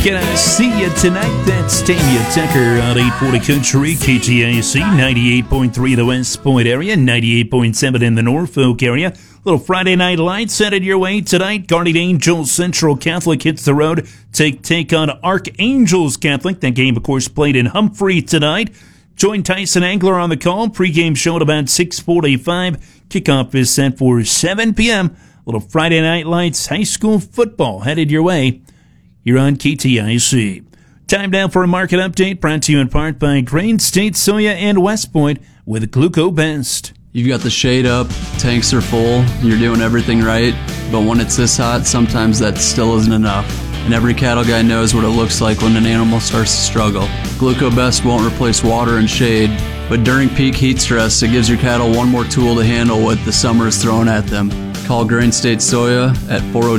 Can I see you tonight? That's Tanya Tucker on 840 Country, KTIC, 98.3 the West Point area, 98.7 in the Norfolk area. Little Friday Night Lights headed your way tonight. Guardian Angels Central Catholic hits the road. Take on Archangels Catholic. That game, of course, played in Humphrey tonight. Join Tyson Angler on the call. Pre-game show at about 6:45. Kickoff is set for 7 p.m. Little Friday Night Lights high school football headed your way. You're on KTIC. Time now for a market update brought to you in part by Grain State Soya and West Point with GlucoBest. You've got the shade up, tanks are full, you're doing everything right, but when it's this hot, sometimes that still isn't enough. And every cattle guy knows what it looks like when an animal starts to struggle. GlucoBest won't replace water and shade, but during peak heat stress, it gives your cattle one more tool to handle what the summer is throwing at them. Call Grain State Soya at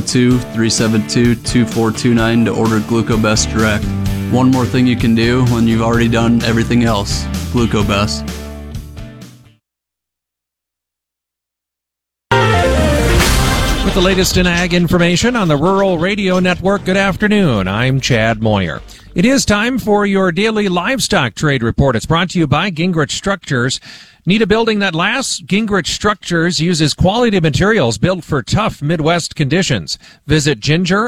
402-372-2429 to order GlucoBest direct. One more thing you can do when you've already done everything else. GlucoBest. With the latest in ag information on the Rural Radio Network, good afternoon. I'm Chad Moyer. It is time for your daily livestock trade report. It's brought to you by Gingrich Structures. Need a building that lasts? Gingrich Structures uses quality materials built for tough Midwest conditions. Visit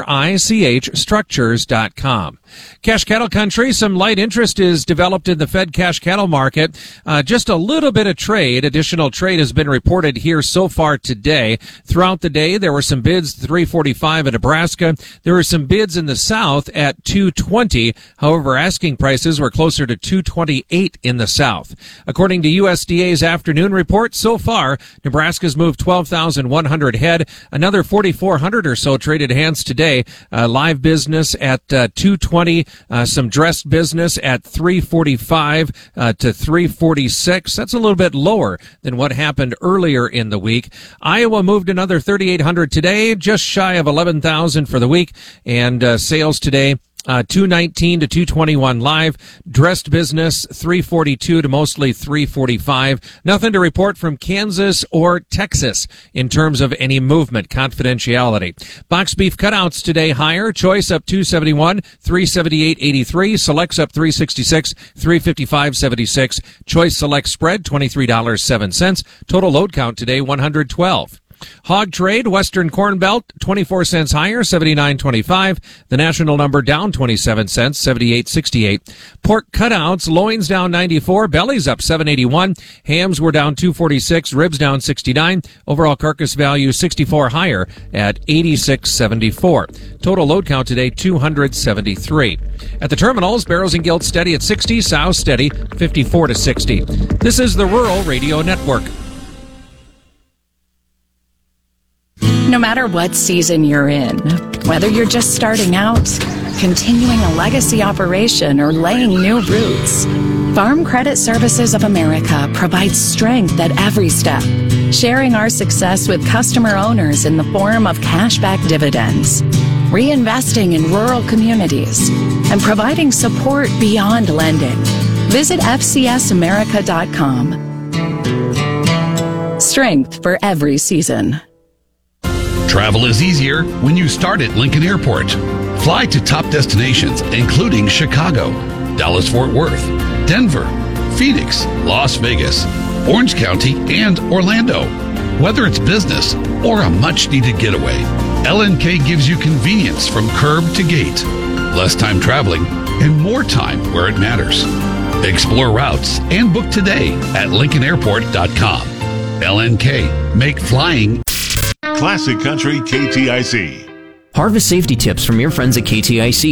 gingerichstructures.com. Cash cattle country, some light interest is developed in the fed cash cattle market. Just a little bit of trade. Additional trade has been reported here so far today. Throughout the day, there were some bids, 345 in Nebraska. There were some bids in the South at 220. However, asking prices were closer to 228 in the South. According to USDA's afternoon report, so far, Nebraska's moved 12,100 head. Another 4,400 or so traded hands today. Live business at 220. Some dressed business at 345 to 346. That's a little bit lower than what happened earlier in the week. Iowa moved another 3,800 today, just shy of 11,000 for the week. And sales today, 219 to 221 live. Dressed business 342 to mostly 345. Nothing to report from Kansas or Texas in terms of any movement. Confidentiality. Box beef cutouts today higher. Choice up 271, 378.83. Selects up 366, 355.76. Choice select spread $23.07. Total load count today 112. Hog trade, Western Corn Belt, 24 cents higher, 79.25. The national number down 27 cents, 78.68. Pork cutouts, loins down 94, bellies up 781. Hams were down 246, ribs down 69. Overall carcass value 64 higher at 86.74. Total load count today 273. At the terminals, barrels and gilts steady at 60, sows steady 54 to 60. This is the Rural Radio Network. No matter what season you're in, whether you're just starting out, continuing a legacy operation, or laying new roots, Farm Credit Services of America provides strength at every step, sharing our success with customer owners in the form of cashback dividends, reinvesting in rural communities, and providing support beyond lending. Visit FCSAmerica.com. Strength for every season. Travel is easier when you start at Lincoln Airport. Fly to top destinations, including Chicago, Dallas-Fort Worth, Denver, Phoenix, Las Vegas, Orange County, and Orlando. Whether it's business or a much-needed getaway, LNK gives you convenience from curb to gate, less time traveling, and more time where it matters. Explore routes and book today at LincolnAirport.com. LNK, make flying Classic Country KTIC. Harvest safety tips from your friends at KTIC.